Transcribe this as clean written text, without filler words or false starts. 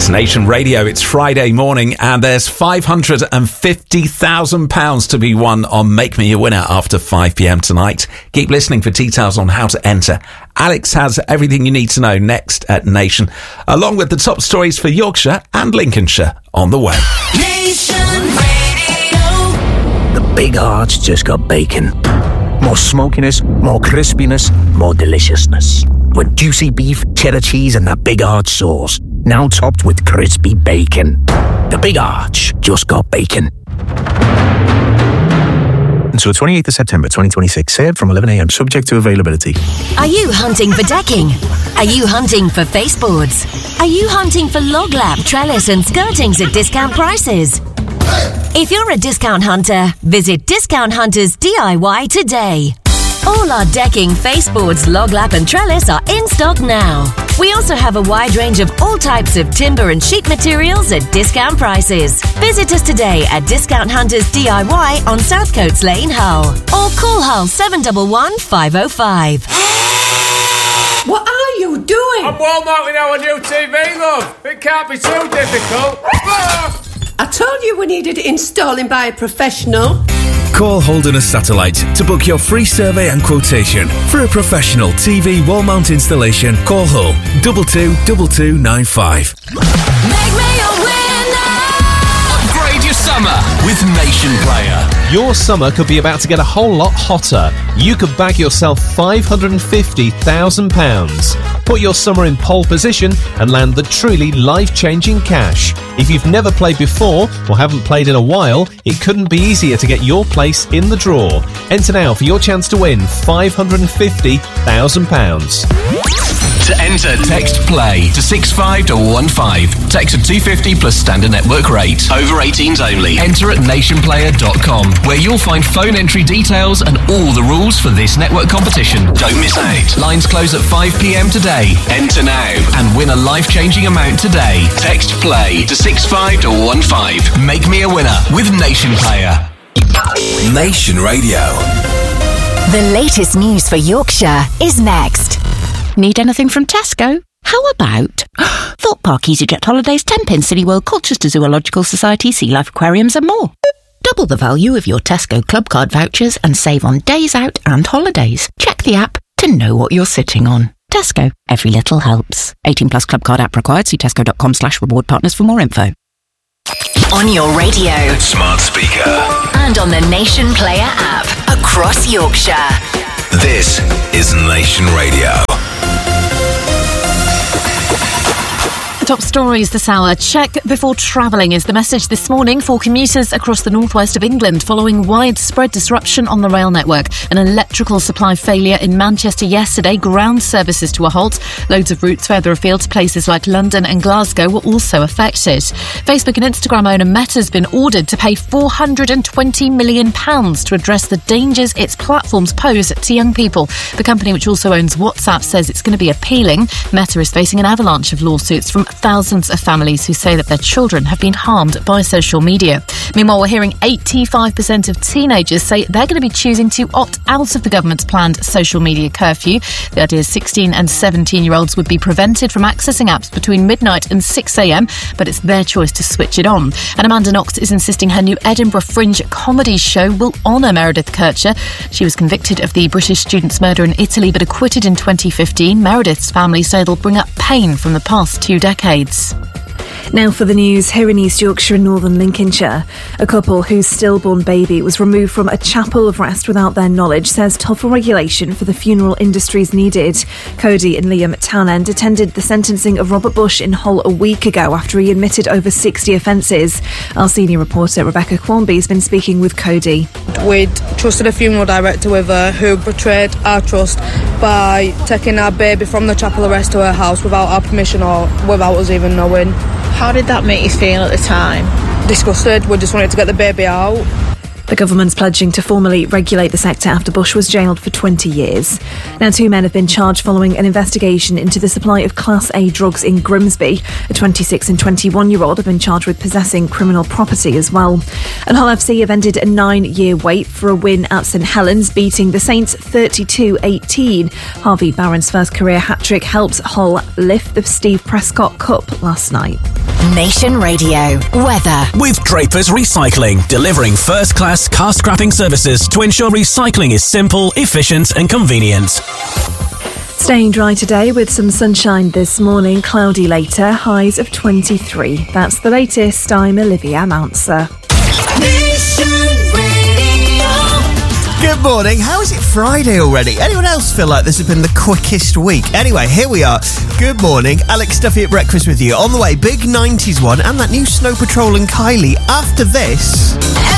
It's Nation Radio. It's Friday morning and there's £550,000 to be won on Make Me a Winner after 5pm tonight. Keep listening for details on how to enter. Alex has everything you need to know next at Nation, along with the top stories for Yorkshire and Lincolnshire on the way. Nation Radio. The Big Arch just got bacon. More smokiness, more crispiness, more deliciousness. With juicy beef, cheddar cheese and that Big Arch sauce. Now topped with crispy bacon. The Big Arch just got bacon. Until 28th of September 2026. Served from 11am, subject to availability. Are you hunting for decking? Are you hunting for baseboards? Are you hunting for log lap, trellis and skirtings at discount prices? If you're a discount hunter, visit Discount Hunters DIY today. All our decking, baseboards, log lap and trellis are in stock now. We also have a wide range of all types of timber and sheet materials at discount prices. Visit us today at Discount Hunters DIY on South Coates Lane, Hull. Or call Hull 711 505. What are you doing? I'm wall-mounting our new TV, love. It can't be too difficult. I told you we needed installing by a professional. Call Holderness Satellite to book your free survey and quotation. For a professional TV wall mount installation, call Hull 222295. Make me a winner. Upgrade your summer with Nation Player. Your summer could be about to get a whole lot hotter. You could bag yourself £550,000. Put your summer in pole position and land the truly life-changing cash. If you've never played before or haven't played in a while, it couldn't be easier to get your place in the draw. Enter now for your chance to win £550,000. To enter, text PLAY to 65215. Text at 250 plus standard network rate. Over 18s only. Enter at nationplayer.com, where you'll find phone entry details and all the rules for this network competition. Don't miss out. Lines close at 5pm today. Enter now and win a life-changing amount today. Text PLAY to 65215. Make me a winner with Nation Player. Nation Radio. The latest news for Yorkshire is next. Need anything from Tesco? How about Thought Park, EasyJet Holidays, 10pin Cityworld, Colchester Zoological Society, Sea Life Aquariums and more. Double the value of your Tesco Club Card vouchers and save on days out and holidays. Check the app to know what you're sitting on. Tesco, every little helps. 18 plus Club Card app required. See tesco.com/reward partners for more info. On your radio, Smart speaker. and on the Nation Player app across Yorkshire. This is Nation Radio. Top stories this hour. Check before travelling is the message this morning for commuters across the northwest of England following widespread disruption on the rail network. An electrical supply failure in Manchester yesterday ground services to a halt. Loads of routes further afield to places like London and Glasgow were also affected. Facebook and Instagram owner Meta has been ordered to pay £420 million to address the dangers its platforms pose to young people. The company, which also owns WhatsApp, says it's going to be appealing. Meta is facing an avalanche of lawsuits from thousands of families who say that their children have been harmed by social media. Meanwhile, we're hearing 85% of teenagers say they're going to be choosing to opt out of the government's planned social media curfew. The idea is 16 and 17-year-olds would be prevented from accessing apps between midnight and 6am, but it's their choice to switch it on. And Amanda Knox is insisting her new Edinburgh Fringe comedy show will honour Meredith Kercher. She was convicted of the British student's murder in Italy but acquitted in 2015. Meredith's family say it'll bring up pain from the past 2 decades. Now for the news, here in East Yorkshire and Northern Lincolnshire. A couple whose stillborn baby was removed from a chapel of rest without their knowledge says tougher regulation for the funeral industry is needed. Cody and Liam Townend attended the sentencing of Robert Bush in Hull a week ago after he admitted over 60 offences. Our senior reporter Rebecca Quamby has been speaking with Cody. We'd trusted a funeral director with her who betrayed our trust by taking our baby from the chapel of rest to her house without our permission or without us even knowing. How did that make you feel at the time? Disgusted. We just wanted to get the baby out. The government's pledging to formally regulate the sector after Bush was jailed for 20 years. Now, 2 men have been charged following an investigation into the supply of Class A drugs in Grimsby. A 26 and 21-year-old have been charged with possessing criminal property as well. And Hull FC have ended a 9-year wait for a win at St Helens, beating the Saints 32-18. Harvey Barron's first career hat-trick helped Hull lift the Steve Prescott Cup last night. Nation Radio. Weather. With Draper's Recycling, delivering first-class car scrapping services to ensure recycling is simple, efficient and convenient. Staying dry today with some sunshine this morning, cloudy later, highs of 23. That's the latest. I'm Olivia Mounser. Good morning. How is it Friday already? Anyone else feel like this has been the quickest week? Anyway, here we are. Good morning. Alex Duffy at breakfast with you. On the way, big 90s one and that new Snow Patrol and Kylie. After this...